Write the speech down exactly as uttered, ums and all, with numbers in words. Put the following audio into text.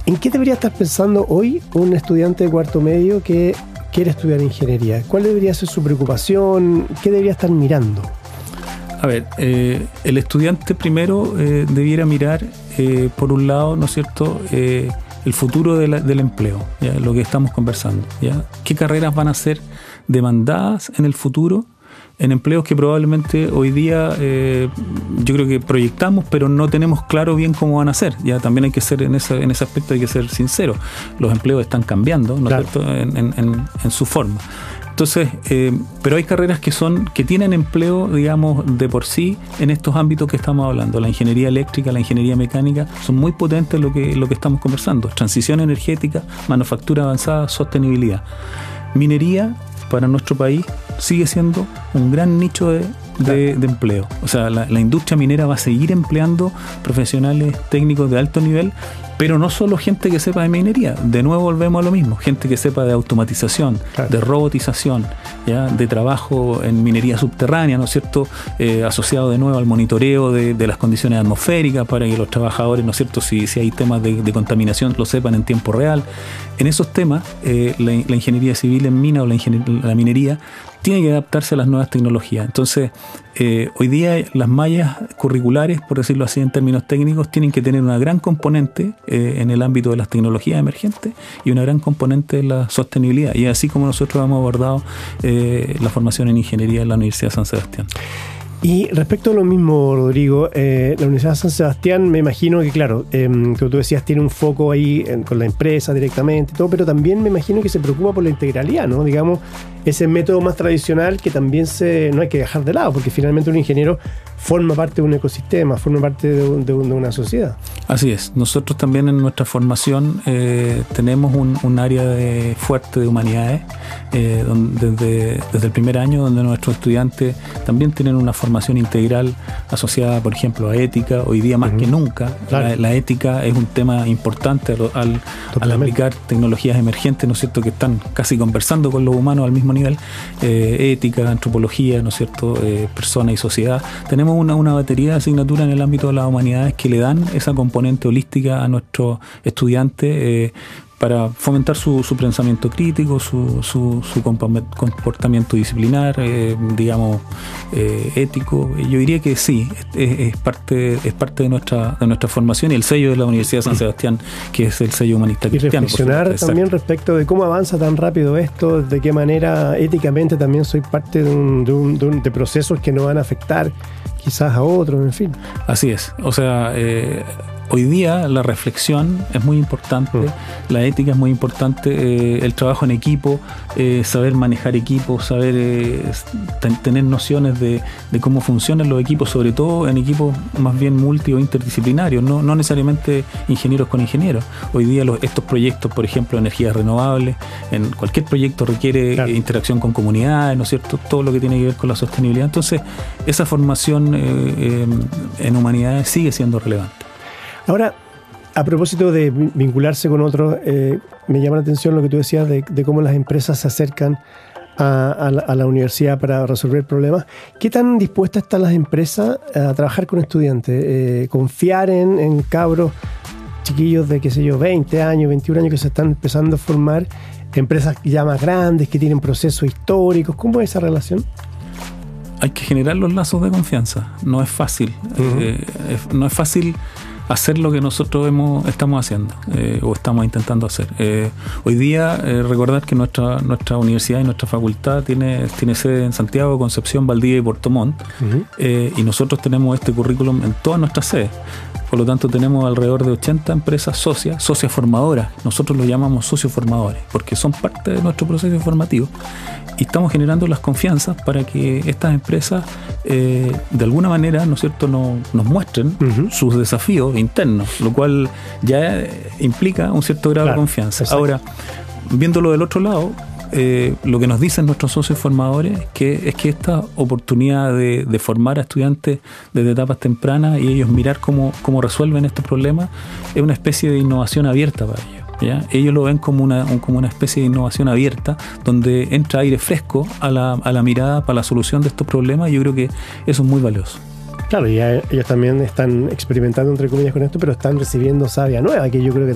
¿En qué debería estar pensando hoy un estudiante de cuarto medio que quiere estudiar ingeniería? ¿Cuál debería ser su preocupación? ¿Qué debería estar mirando? A ver, eh, el estudiante primero eh, debiera mirar, eh, por un lado, ¿no es cierto?, eh, el futuro de la, del empleo, ¿ya? Lo que estamos conversando, ¿ya? ¿Qué carreras van a ser demandadas en el futuro en empleos que probablemente hoy día eh, yo creo que proyectamos, pero no tenemos claro bien cómo van a ser? Ya también hay que ser, en ese, en ese aspecto hay que ser sincero. Los empleos están cambiando, ¿no es claro. cierto?, en, en, en, en su forma. Entonces, eh, pero hay carreras que son que tienen empleo, digamos, de por sí en estos ámbitos que estamos hablando. La ingeniería eléctrica, la ingeniería mecánica son muy potentes lo que, lo que estamos conversando. Transición energética, manufactura avanzada, sostenibilidad. Minería, para nuestro país, sigue siendo un gran nicho de, de, de empleo. O sea, la, la industria minera va a seguir empleando profesionales técnicos de alto nivel, pero no solo gente que sepa de minería. De nuevo volvemos a lo mismo. Gente que sepa de automatización, claro. de robotización, ¿ya? De trabajo en minería subterránea, ¿no es cierto?, eh, asociado de nuevo al monitoreo de, de las condiciones atmosféricas para que los trabajadores, ¿no es cierto?, si, si hay temas de, de contaminación, lo sepan en tiempo real. En esos temas, eh, la, la ingeniería civil en mina o la, la minería tiene que adaptarse a las nuevas tecnologías. Entonces, eh, hoy día las mallas curriculares, por decirlo así en términos técnicos, tienen que tener una gran componente eh, en el ámbito de las tecnologías emergentes y una gran componente de la sostenibilidad. Y así como nosotros hemos abordado eh, la formación en ingeniería en la Universidad de San Sebastián. Y respecto a lo mismo, Rodrigo, eh, la Universidad de San Sebastián, me imagino que, claro, eh, como tú decías, tiene un foco ahí en, con la empresa directamente y todo, pero también me imagino que se preocupa por la integralidad, ¿no? Digamos, ese método más tradicional que también se no hay que dejar de lado, porque finalmente un ingeniero forma parte de un ecosistema, forma parte de, un, de, un, de una sociedad. Así es. Nosotros también en nuestra formación eh, tenemos un, un área de, fuerte de humanidades eh, donde, desde, desde el primer año, donde nuestros estudiantes también tienen una formación integral asociada, por ejemplo, a ética. Hoy día más uh-huh. que nunca, claro. la, la ética es un tema importante al, al aplicar tecnologías emergentes, ¿no es cierto?, que están casi conversando con los humanos al mismo nivel. Eh, ética, antropología, ¿no es cierto?, eh, persona y sociedad. Tenemos una, una batería de asignaturas en el ámbito de las humanidades que le dan esa componente holística a nuestros estudiantes eh, para fomentar su, su pensamiento crítico, su, su, su comportamiento disciplinar, eh, digamos, eh, ético. Yo diría que sí, es, es parte, es parte de nuestra, de nuestra formación y el sello de la Universidad de San Sebastián, que es el sello humanista cristiano. Y reflexionar también respecto de cómo avanza tan rápido esto, de qué manera éticamente también soy parte de, un, de, un, de, un, de procesos que no van a afectar quizás a otros, en fin. Así es, o sea... Eh, Hoy día la reflexión es muy importante, mm. la ética es muy importante, eh, el trabajo en equipo, eh, saber manejar equipos, saber eh, ten, tener nociones de, de cómo funcionan los equipos, sobre todo en equipos más bien multi o interdisciplinarios, no, no necesariamente ingenieros con ingenieros. Hoy día los, estos proyectos, por ejemplo, energías renovables, en cualquier proyecto requiere claro. interacción con comunidades, ¿no es cierto?, todo lo que tiene que ver con la sostenibilidad. Entonces, esa formación eh, eh, en humanidades sigue siendo relevante. Ahora, a propósito de vincularse con otros, eh, me llama la atención lo que tú decías de, de cómo las empresas se acercan a, a, la, a la universidad para resolver problemas. ¿Qué tan dispuestas están las empresas a trabajar con estudiantes? Eh, ¿Confiar en, en cabros chiquillos de, qué sé yo, veinte años, veintiún años que se están empezando a formar? Empresas ya más grandes, que tienen procesos históricos. ¿Cómo es esa relación? Hay que generar los lazos de confianza. No es fácil. Uh-huh. eh, es, no es fácil hacer lo que nosotros hemos, estamos haciendo eh, o estamos intentando hacer. Eh, hoy día, eh, recordar que nuestra, nuestra universidad y nuestra facultad tiene, tiene sede en Santiago, Concepción, Valdivia y Puerto Montt, uh-huh. eh, y nosotros tenemos este currículum en todas nuestras sedes. Por lo tanto, tenemos alrededor de ochenta empresas socias, socias formadoras. Nosotros lo llamamos socios formadores, porque son parte de nuestro proceso formativo. Y estamos generando las confianzas para que estas empresas, eh, de alguna manera, ¿no es cierto?, no, nos muestren uh-huh. sus desafíos internos, lo cual ya implica un cierto grado claro, de confianza. Exacto. Ahora, viéndolo del otro lado, Eh, lo que nos dicen nuestros socios formadores que es que esta oportunidad de, de formar a estudiantes desde etapas tempranas y ellos mirar cómo, cómo resuelven estos problemas es una especie de innovación abierta para ellos, ¿ya? Ellos lo ven como una, un, como una especie de innovación abierta donde entra aire fresco a la, a la mirada para la solución de estos problemas, y yo creo que eso es muy valioso. Claro, y ellos también están experimentando, entre comillas, con esto, pero están recibiendo savia nueva, que yo creo que